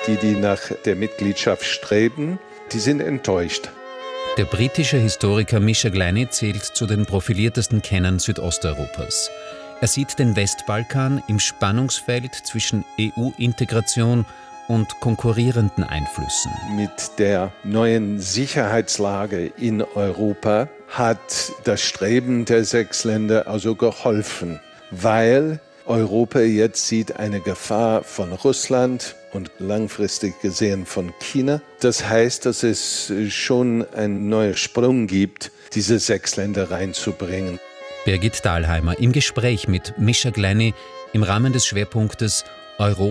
die nach der Mitgliedschaft streben, die sind enttäuscht. Der britische Historiker Mischa Gleiny zählt zu den profiliertesten Kennern Südosteuropas. Er sieht den Westbalkan im Spannungsfeld zwischen EU-Integration und konkurrierenden Einflüssen. Mit der neuen Sicherheitslage in Europa hat das Streben der 6 Länder also geholfen, weil Europa jetzt sieht eine Gefahr von Russland und langfristig gesehen von China. Das heißt, dass es schon einen neuen Sprung gibt, diese 6 Länder reinzubringen. Birgit Dahlheimer im Gespräch mit Mischa Gleiny im Rahmen des Schwerpunktes Europa